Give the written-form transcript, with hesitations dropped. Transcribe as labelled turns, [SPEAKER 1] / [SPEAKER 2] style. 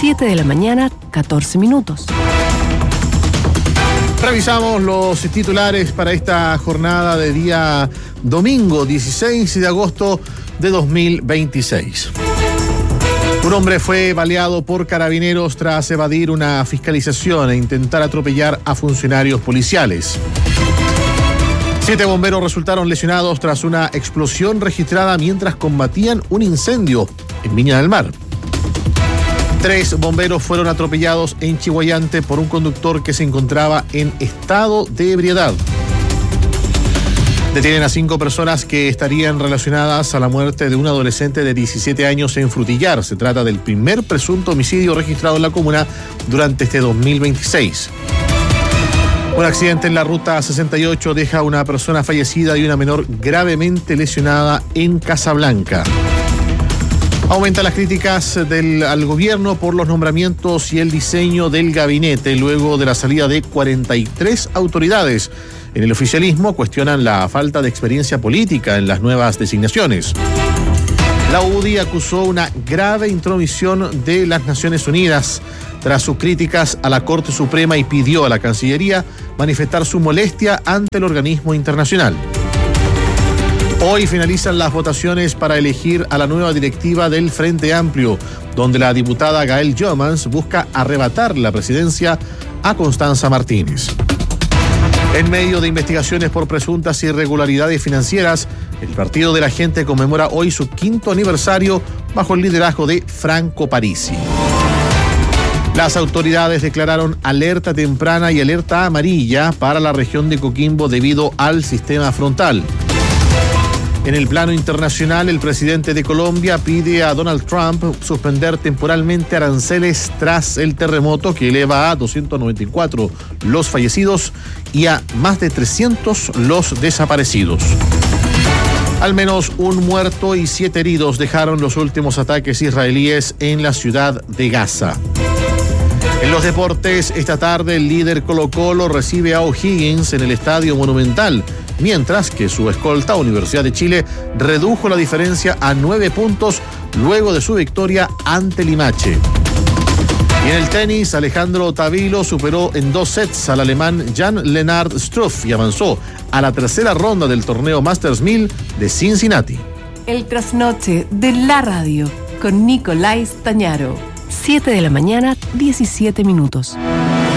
[SPEAKER 1] 7 de la mañana, 14 minutos.
[SPEAKER 2] Revisamos los titulares para esta jornada de día domingo 16 de agosto de 2026. Un hombre fue baleado por carabineros tras evadir una fiscalización e intentar atropellar a funcionarios policiales. 7 bomberos resultaron lesionados tras una explosión registrada mientras combatían un incendio en Viña del Mar. 3 bomberos fueron atropellados en Chiguayante por un conductor que se encontraba en estado de ebriedad. Detienen a 5 personas que estarían relacionadas a la muerte de un adolescente de 17 años en Frutillar. Se trata del primer presunto homicidio registrado en la comuna durante este 2026. Un accidente en la ruta 68 deja a una persona fallecida y una menor gravemente lesionada en Casablanca. Aumentan las críticas al gobierno por los nombramientos y el diseño del gabinete luego de la salida de 43 autoridades. En el oficialismo cuestionan la falta de experiencia política en las nuevas designaciones. La UDI acusó una grave intromisión de las Naciones Unidas tras sus críticas a la Corte Suprema y pidió a la Cancillería manifestar su molestia ante el organismo internacional. Hoy finalizan las votaciones para elegir a la nueva directiva del Frente Amplio, donde la diputada Gael Jomans busca arrebatar la presidencia a Constanza Martínez. En medio de investigaciones por presuntas irregularidades financieras, el Partido de la Gente conmemora hoy su 5º aniversario bajo el liderazgo de Franco Parisi. Las autoridades declararon alerta temprana y alerta amarilla para la región de Coquimbo debido al sistema frontal. En el plano internacional, el presidente de Colombia pide a Donald Trump suspender temporalmente aranceles tras el terremoto que eleva a 294 los fallecidos y a más de 300 los desaparecidos. Al menos un muerto y 7 heridos dejaron los últimos ataques israelíes en la ciudad de Gaza. En los deportes, esta tarde el líder Colo-Colo recibe a O'Higgins en el Estadio Monumental, mientras que su escolta, Universidad de Chile, redujo la diferencia a 9 puntos luego de su victoria ante Limache. Y en el tenis, Alejandro Tavilo superó en 2 sets al alemán Jan-Lennard Struff y avanzó a la tercera ronda del torneo Masters 1000 de Cincinnati.
[SPEAKER 1] El trasnoche de la radio con Nicolás Tañaro. 7 de la mañana, 17 minutos.